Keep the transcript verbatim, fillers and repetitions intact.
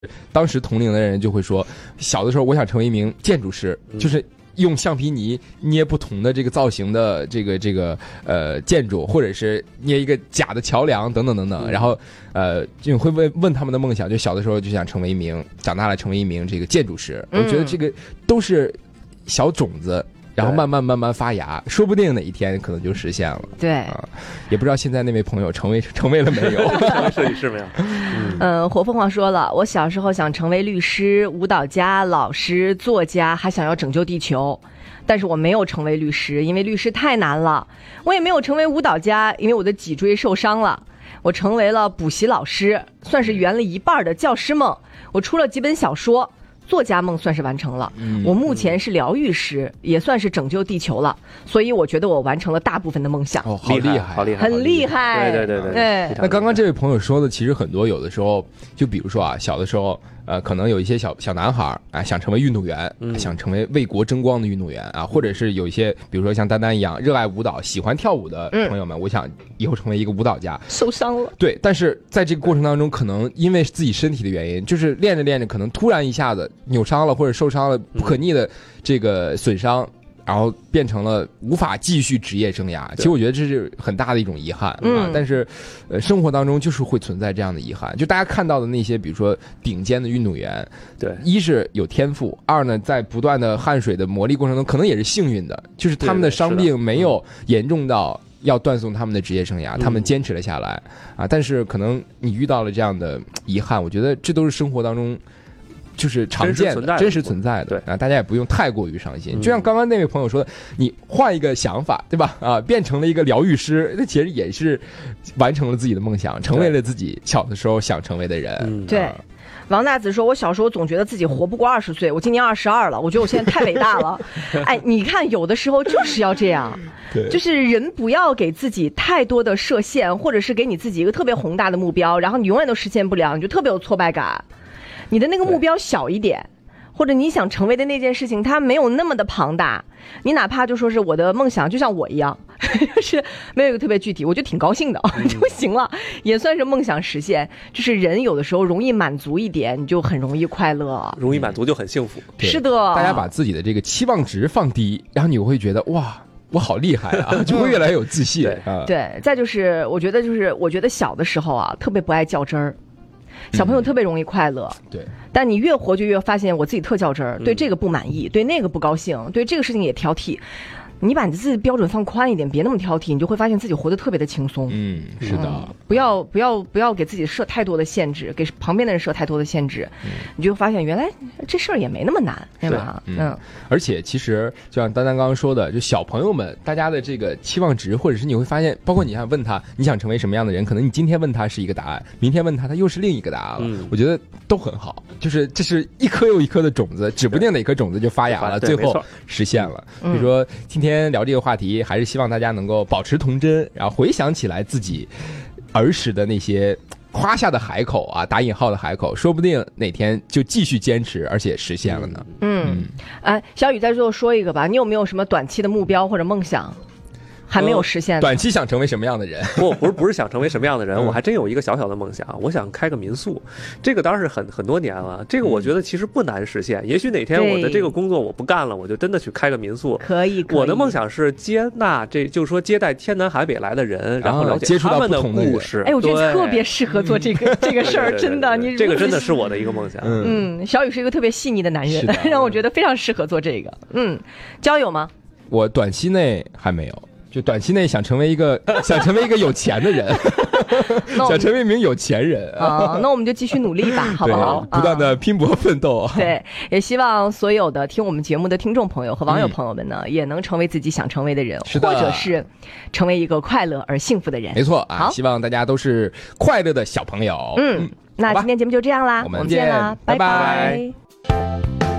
当时同龄的人就会说，小的时候我想成为一名建筑师，就是用橡皮泥捏不同的这个造型的这个这个呃建筑，或者是捏一个假的桥梁等等等等。然后呃就会问问他们的梦想，就小的时候就想成为一名，长大了成为一名这个建筑师。我觉得这个都是小种子。然后慢慢慢慢发芽，说不定哪一天可能就实现了。 对， 啊，也不知道现在那位朋友成为成为了没有？ 成为设计师没有？ 嗯、呃，火凤凰说了，我小时候想成为律师、舞蹈家、老师、作家，还想要拯救地球，但是我没有成为律师，因为律师太难了；我也没有成为舞蹈家，因为我的脊椎受伤了。我成为了补习老师，算是圆了一半的教师梦。我出了几本小说。作家梦算是完成了，嗯、我目前是疗愈师，也算是拯救地球了，所以我觉得我完成了大部分的梦想。 哦，好厉害， 好厉害， 很厉害！ 对对对对对。 那刚刚这位朋友说的，其实很多，有的时候，就比如说啊，小的时候，呃，可能有一些小小男孩啊、呃，想成为运动员，嗯、想成为为国争光的运动员啊，或者是有一些，比如说像丹丹一样热爱舞蹈、喜欢跳舞的朋友们，嗯、我想以后成为一个舞蹈家。 受伤了。对， 但是在这个过程当中，可能因为自己身体的原因，就是练着练着，可能突然一下子扭伤了，或者受伤了，不可逆的这个损伤。然后变成了无法继续职业生涯，其实我觉得这是很大的一种遗憾、嗯、啊。但是，呃，生活当中就是会存在这样的遗憾。就大家看到的那些，比如说顶尖的运动员， 对， 一是有天赋，二呢，在不断的汗水的磨砺过程中，可能也是幸运的，就是他们的伤病没有严重到要断送他们的职业生涯，他们坚持了下来啊。但是可能你遇到了这样的遗憾，我觉得这都是生活当中。就是常见的，真实存在的，对啊，大家也不用太过于伤心。就像刚刚那位朋友说的，你换一个想法，对吧？啊，变成了一个疗愈师，那其实也是完成了自己的梦想，成为了自己小的时候想成为的人。 嗯、对。啊王大子说：“我小时候总觉得自己活不过二十岁，我今年二十二了，我觉得我现在太伟大了。哎，你看，有的时候就是要这样，就是人不要给自己太多的设限，或者是给你自己一个特别宏大的目标，然后你永远都实现不了，你就特别有挫败感。你的那个目标小一点。”或者你想成为的那件事情，它没有那么的庞大，你哪怕就说是我的梦想，就像我一样，就是没有一个特别具体，我就挺高兴的就行了，也算是梦想实现。就是人有的时候容易满足一点，你就很容易快乐， 容易满足就很幸福。 是的， 大家把自己的这个期望值放低，然后你会觉得哇。我好厉害啊，就会越来越有自信。 对、 啊、 对，再就是我觉得就是我觉得小的时候啊，特别不爱较真儿。小朋友特别容易快乐、 嗯、对， 但你越活就越发现我自己特较真儿，对这个不满意、嗯、对那个不高兴，对这个事情也挑剔。你把你自己标准放宽一点，别那么挑剔，你就会发现自己活得特别的轻松。 嗯，是的、嗯、 不要不要不要给自己设太多的限制，给旁边的人设太多的限制、嗯、你就发现原来这事儿也没那么难，对吧？ 嗯, 嗯而且其实就像丹丹刚刚说的，就小朋友们大家的这个期望值，或者是你会发现，包括你想问他你想成为什么样的人，可能你今天问他是一个答案，明天问他他又是另一个答案了、嗯、我觉得都很好，就是这是一颗又一颗的种子，指不定哪颗种子就发芽了，最后实现了。比如说今天聊这个话题，还是希望大家能够保持童真，然后回想起来自己儿时的那些夸下的海口啊，打引号的海口，说不定哪天就继续坚持，而且实现了呢。 嗯，哎、嗯，小雨在最后说一个吧，你有没有什么短期的目标或者梦想？还没有实现、呃、 短期想成为什么样的人？ 不，不是不是想成为什么样的人、嗯、我还真有一个小小的梦想，我想开个民宿。这个当然是很很多年了，这个我觉得其实不难实现、嗯、也许哪天我的这个工作我不干了，我就真的去开个民宿。 可以，可以。 我的梦想是接纳，这就是说接待天南海北来的人，然后了解他们的故事。 哎，我觉得特别适合做这个这个事儿，真的，你这个真的是我的一个梦想。 嗯，小雨是一个特别细腻的男人，让我觉得非常适合做这个。嗯，交友吗？ 我短期内还没有。就短期内想成为一个想成为一个有钱的人想成为一名有钱人啊、呃，那我们就继续努力吧，好不好？ 不断的拼搏奋斗、 啊、对，也希望所有的听我们节目的听众朋友和网友朋友们呢、嗯、也能成为自己想成为的人， 是的， 或者是成为一个快乐而幸福的人。 没错啊，希望大家都是快乐的小朋友。 嗯，那今天节目就这样啦， 我们见啦，拜拜拜。